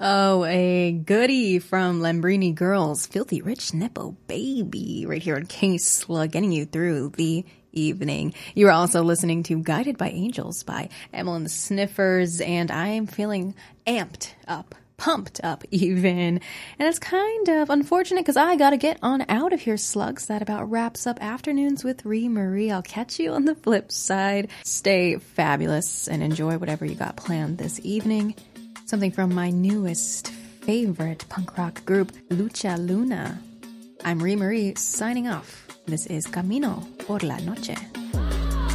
Oh, a goodie from Lambrini Girls, Filthy Rich Nepo Baby, right here on King Slug, getting you through the evening. You are also listening to Guided by Angels by Emil and the Sniffers, and I am feeling amped up, pumped up even. And it's kind of unfortunate because I gotta get on out of here, slugs. That about wraps up Afternoons with Ree Marie. I'll catch you on the flip side. Stay fabulous and enjoy whatever you got planned this evening. Something from my newest favorite punk rock group, Lucha Luna. I'm Ree Marie signing off. This is Camino por la Noche.